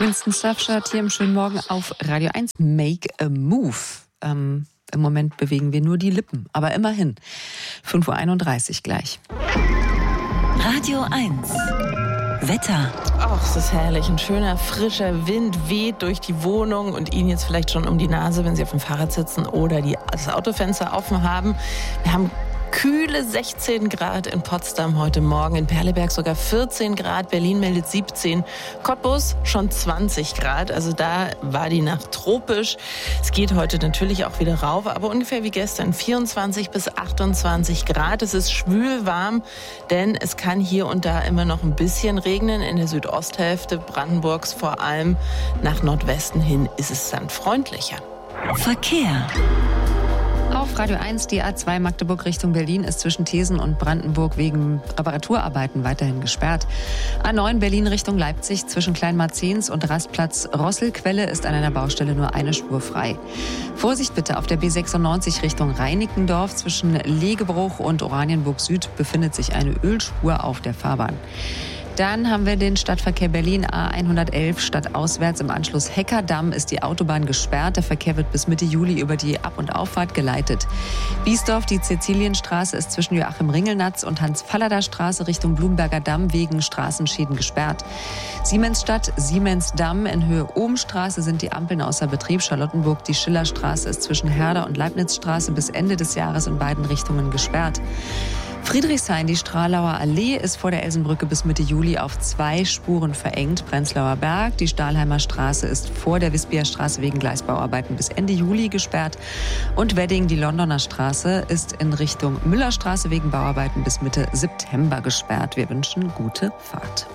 Winston Surfshirt hier im schönen Morgen auf Radio 1. Make a Move. Im Moment bewegen wir nur die Lippen, aber immerhin. 5.31 Uhr gleich. Radio 1. Wetter. Ach, es ist herrlich. Ein schöner, frischer Wind weht durch die Wohnung und Ihnen jetzt vielleicht schon um die Nase, wenn Sie auf dem Fahrrad sitzen oder das Autofenster offen haben. Wir haben kühle 16 Grad in Potsdam heute Morgen, in Perleberg sogar 14 Grad, Berlin meldet 17, Cottbus schon 20 Grad, also da war die Nacht tropisch. Es geht heute natürlich auch wieder rauf, aber ungefähr wie gestern, 24 bis 28 Grad. Es ist schwül warm, denn es kann hier und da immer noch ein bisschen regnen. In der Südosthälfte Brandenburgs vor allem, nach Nordwesten hin ist es dann freundlicher. Verkehr. Auf Radio 1, die A2 Magdeburg Richtung Berlin ist zwischen Thesen und Brandenburg wegen Reparaturarbeiten weiterhin gesperrt. A9 Berlin Richtung Leipzig zwischen Kleinmarzens und Rastplatz Rosselquelle ist an einer Baustelle nur eine Spur frei. Vorsicht bitte, auf der B96 Richtung Reinickendorf zwischen Legebruch und Oranienburg Süd befindet sich eine Ölspur auf der Fahrbahn. Dann haben wir den Stadtverkehr Berlin A111 stadtauswärts. Im Anschluss Heckerdamm ist die Autobahn gesperrt. Der Verkehr wird bis Mitte Juli über die Ab- und Auffahrt geleitet. Biesdorf, die Cäcilienstraße ist zwischen Joachim-Ringelnatz und Hans-Fallada-Straße Richtung Blumberger Damm wegen Straßenschäden gesperrt. Siemensstadt, Siemensdamm in Höhe Ohmstraße sind die Ampeln außer Betrieb. Charlottenburg, die Schillerstraße ist zwischen Herder und Leibnizstraße bis Ende des Jahres in beiden Richtungen gesperrt. Friedrichshain, die Stralauer Allee, ist vor der Elsenbrücke bis Mitte Juli auf 2 Spuren verengt. Prenzlauer Berg, die Stahlheimer Straße ist vor der Wispia Straße wegen Gleisbauarbeiten bis Ende Juli gesperrt. Und Wedding, die Londoner Straße, ist in Richtung Müllerstraße wegen Bauarbeiten bis Mitte September gesperrt. Wir wünschen gute Fahrt.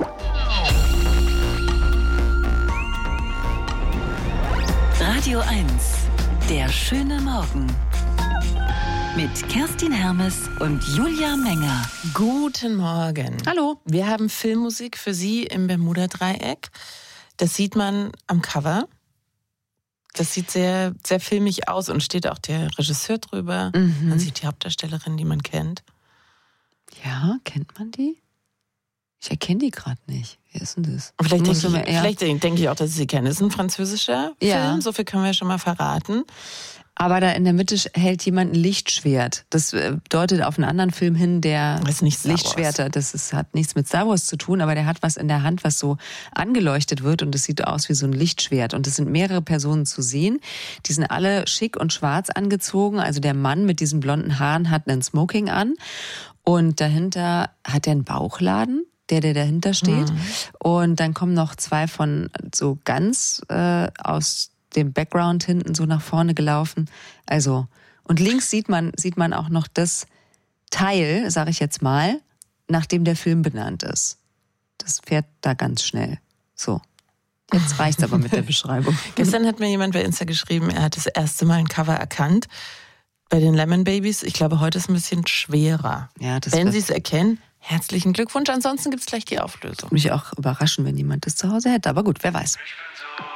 Radio 1. Der schöne Morgen. Mit Kerstin Hermes und Julia Menger. Guten Morgen. Hallo. Wir haben Filmmusik für Sie im Bermuda-Dreieck. Das sieht man am Cover. Das sieht sehr, sehr filmig aus und steht auch der Regisseur drüber. Man sieht die Hauptdarstellerin, die man kennt. Ja, kennt man die? Ich erkenne die gerade nicht. Wer ist denn das? Vielleicht denke ich auch, dass ich sie kenne. Es ist ein französischer Film, so viel können wir schon mal verraten. Aber da in der Mitte hält jemand ein Lichtschwert. Das deutet auf einen anderen Film hin, der das ist nicht Star Wars. Lichtschwerter, hat nichts mit Star Wars zu tun, aber der hat was in der Hand, was so angeleuchtet wird und es sieht aus wie so ein Lichtschwert. Und es sind mehrere Personen zu sehen. Die sind alle schick und schwarz angezogen. Also der Mann mit diesen blonden Haaren hat einen Smoking an und dahinter hat er einen Bauchladen. Der dahinter steht. Und dann kommen noch 2 von so ganz aus dem Background hinten so nach vorne gelaufen. Also, und links sieht man auch noch das Teil, sage ich jetzt mal, nach dem der Film benannt ist. Das fährt da ganz schnell. So. Jetzt reicht's aber mit der Beschreibung. Gestern hat mir jemand bei Insta geschrieben, er hat das erste Mal ein Cover erkannt. Bei den Lemon Babies. Ich glaube, heute ist es ein bisschen schwerer. Ja, wenn Sie es erkennen, herzlichen Glückwunsch. Ansonsten gibt es gleich die Auflösung. Mich auch überraschen, wenn jemand das zu Hause hätte. Aber gut, wer weiß.